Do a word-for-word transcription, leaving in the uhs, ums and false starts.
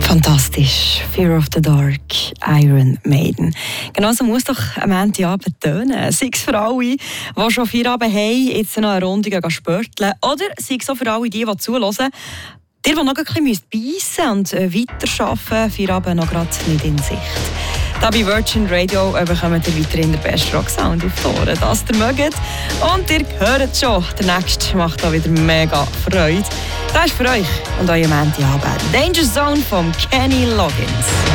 Fantastisch. Fear of the Dark, Iron Maiden. Genauso muss doch am Montagabend tönen. Sei es für alle, die schon Feierabend haben, jetzt noch eine Runde spörteln. Oder sei es auch für alle, die, die zuhören, die, die noch ein bisschen beißen und weiterarbeiten, Feierabend noch gerade nicht in Sicht. Da bei Virgin Radio bekommt ihr weiterhin den besten Rock-Sound auf die Ohren, das ihr mögt. Und ihr hört schon, der nächste macht da wieder mega Freude. Das ist für euch und euer Montagabend. Danger Zone von Kenny Loggins.